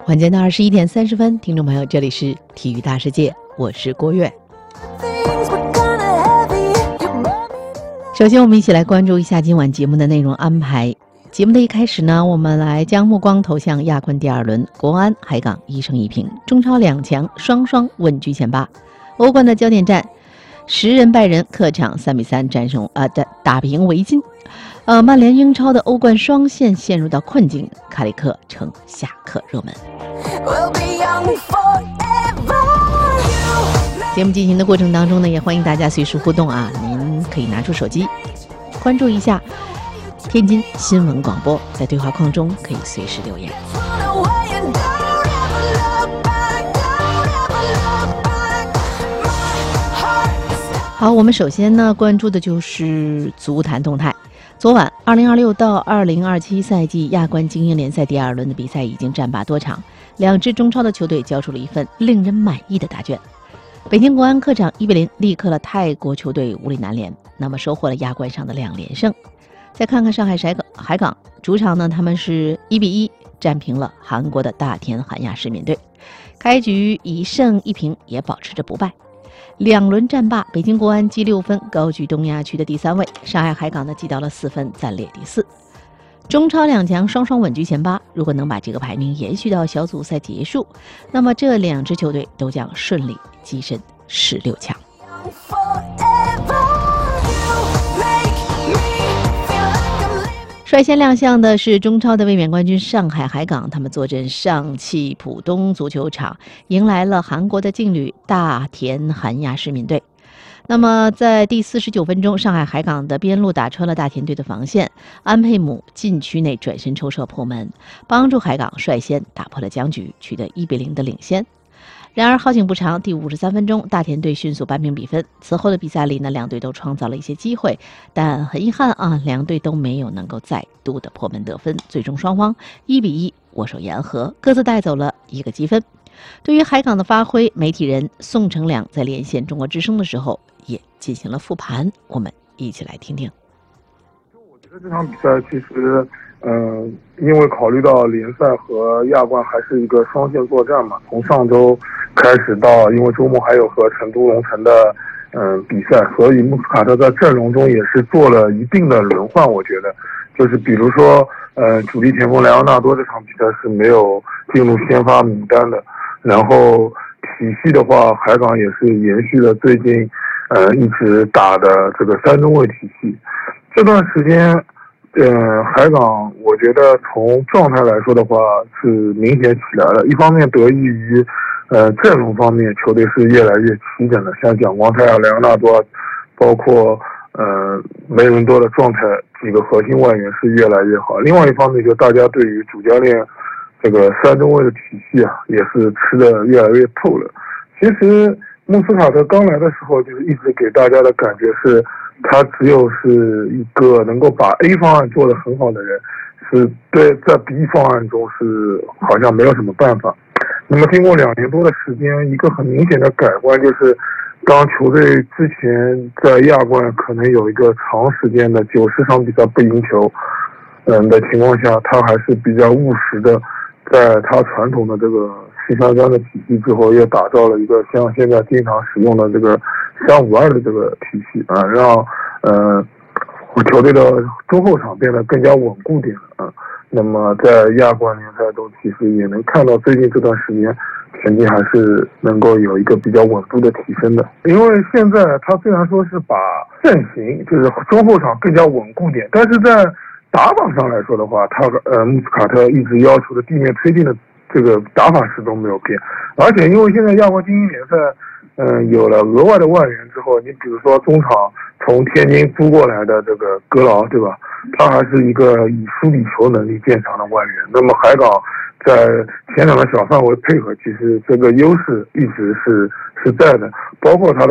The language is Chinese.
晚间的21:30，听众朋友，这里是体育大世界，我是郭跃。首先我们一起来关注一下今晚节目的内容安排。节目的一开始呢，我们来将目光投向亚冠第二轮，国安海港1胜1平，中超两强双双稳居前8。欧冠的焦点战，10人拜仁客场3-3打平维金。曼联英超的欧冠双线陷入到困境，卡里克成下课热门。节目进行的过程当中呢，也欢迎大家随时互动啊，您可以拿出手机关注一下天津新闻广播，在对话框中可以随时留言。好，我们首先呢关注的就是足坛动态。昨晚2026到2027赛季亚冠精英联赛第二轮的比赛已经战罢多场，两支中超的球队交出了一份令人满意的答卷。北京国安客场1-0力克了泰国球队武里南联，那么收获了亚冠上的2连胜。再看看上海海港主场呢，他们是1-1战平了韩国的大田韩亚市民队，开局以胜1平也保持着不败。2轮战罢，北京国安积6分，高居东亚区的第3位，上海海港呢积到了4分，暂列第4。中超两强双双稳居前8，如果能把这个排名延续到小组赛结束，那么这两支球队都将顺利跻身16强。率先亮相的是中超的卫冕冠军上海海港，他们坐镇上汽浦东足球场，迎来了韩国的劲旅大田韩亚市民队。那么在第49分钟，上海海港的边路打穿了大田队的防线，安佩姆禁区内转身抽射破门，帮助海港率先打破了僵局，取得1-0的领先。然而好景不长，第53分钟，大田队迅速扳平比分。此后的比赛里呢，两队都创造了一些机会，但很遗憾啊，两队都没有能够再度的破门得分。最终双方1-1握手言和，各自带走了1个积分。对于海港的发挥，媒体人宋成良在连线中国之声的时候也进行了复盘，我们一起来听听。 我觉得这场比赛其实因为考虑到联赛和亚冠还是一个双线作战嘛，从上周开始到，因为周末还有和成都龙城的比赛，所以穆斯卡特在阵容中也是做了一定的轮换。我觉得就是比如说主力前锋莱昂纳多这场比赛是没有进入先发名单的，然后体系的话，海港也是延续了最近一直打的这个3中卫体系。这段时间海港我觉得从状态来说的话是明显起来了，一方面得益于阵容方面球队是越来越齐整了，像蒋光太啊、莱昂纳多，包括梅伦多的状态，几个核心外援是越来越好。另外一方面，就大家对于主教练这个3中卫的体系啊，也是吃得越来越透了。其实穆斯卡特刚来的时候，就是一直给大家的感觉是，他只有是一个能够把 A 方案做得很好的人，是对在 B 方案中是好像没有什么办法。那么经过2年多的时间，一个很明显的改观就是，当球队之前在亚冠可能有一个长时间的90场比赛不赢球的情况下，他还是比较务实的，在他传统的这个4-3-3的体系之后，又打造了一个像现在经常使用的这个3-5-2的这个体系啊，让球队的中后场变得更加稳固点了啊。那么在亚冠联赛中，其实也能看到最近这段时间成绩还是能够有一个比较稳步的提升的。因为现在他虽然说是把阵型就是中后场更加稳固点，但是在打法上来说的话，他穆斯卡特一直要求的地面推进的这个打法始终没有变。而且因为现在亚冠精英联赛有了额外的外援之后，你比如说中场从天津租过来的这个格劳，对吧？他还是一个以梳理球能力见长的外援。那么海港在前场的小范围配合，其实这个优势一直是在的，包括他的